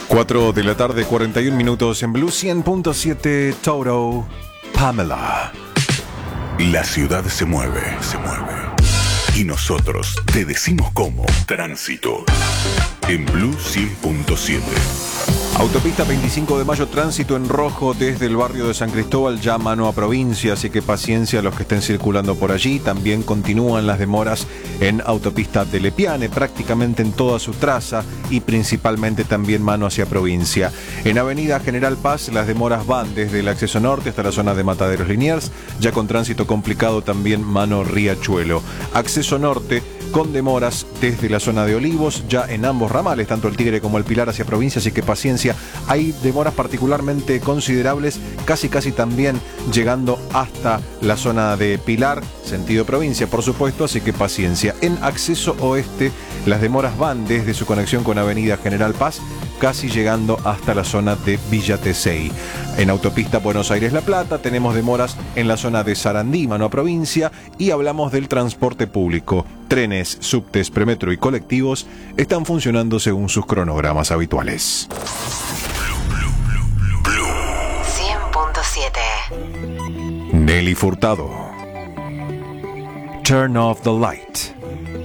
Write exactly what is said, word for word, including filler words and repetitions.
cuatro de la tarde, cuarenta y un minutos en Blue cien punto siete Toro. Pamela. La ciudad se mueve, se mueve. Y nosotros te decimos cómo. Tránsito. En Blue cien punto siete. Autopista veinticinco de mayo, tránsito en rojo desde el barrio de San Cristóbal, ya mano a provincia, así que paciencia a los que estén circulando por allí. También continúan las demoras en autopista de Lepiane, prácticamente en toda su traza y principalmente también mano hacia provincia. En avenida General Paz, las demoras van desde el acceso norte hasta la zona de Mataderos Liniers, ya con tránsito complicado también mano Riachuelo. Acceso norte con demoras desde la zona de Olivos, ya en ambos ramales, tanto el Tigre como el Pilar hacia provincia, así que paciencia. Hay demoras particularmente considerables, casi casi también llegando hasta la zona de Pilar, sentido provincia, por supuesto, así que paciencia. En acceso oeste, las demoras van desde su conexión con avenida General Paz, casi llegando hasta la zona de Villa Tesey. En autopista Buenos Aires-La Plata tenemos demoras en la zona de Sarandí, mano a provincia, y hablamos del transporte público. Trenes, subtes, premetro y colectivos están funcionando según sus cronogramas habituales. cien punto siete. Nelly Furtado. Turn off the light.